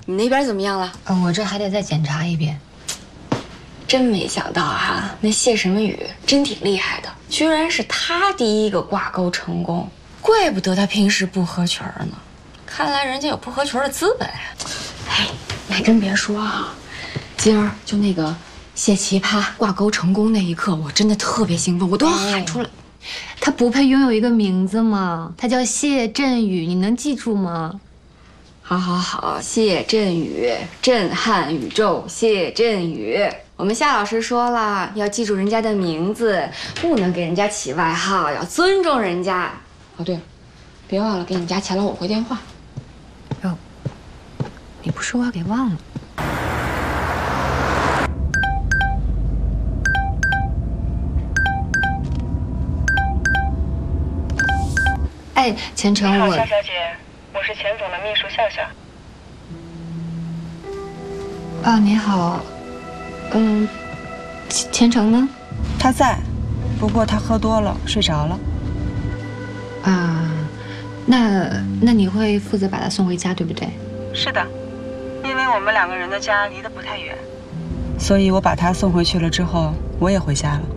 你那边怎么样了？ 我这还得再检查一遍。 真没想到哈，那谢什么雨真挺厉害的，居然是他第一个挂钩成功，怪不得他平时不合群呢，看来人家有不合群的资本呀。哎，你还真别说啊，今儿就那个谢奇葩挂钩成功那一刻，我真的特别兴奋，我都要喊出来。 他不配拥有一个名字吗？他叫谢振宇，你能记住吗？ 好，谢振宇，震撼宇宙，谢振宇。我们夏老师说了，要记住人家的名字，不能给人家起外号，要尊重人家。哦，对了，别忘了给你家钱老五回电话。 哟，你不说我给忘了。哎，钱程， 你好，夏小姐，我是钱总的秘书笑笑。 啊，你好，钱程呢？ 他在，不过他喝多了，睡着了。 啊，那你会负责把他送回家，对不对？ 是的，因为我们两个人的家离得不太远，所以我把他送回去了之后，我也回家了。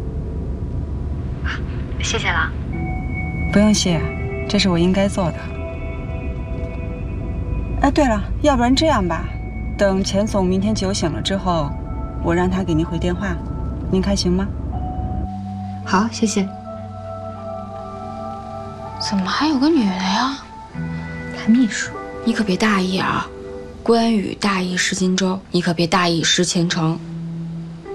谢谢了。 不用谢。这是我应该做的。哎，对了，要不然这样吧，等钱总明天酒醒了之后，我让他给您回电话，您看行吗？ 好，谢谢。 怎么还有个女的呀？ 他秘书， 你可别大意啊！关羽大意失荆州，你可别大意失前程。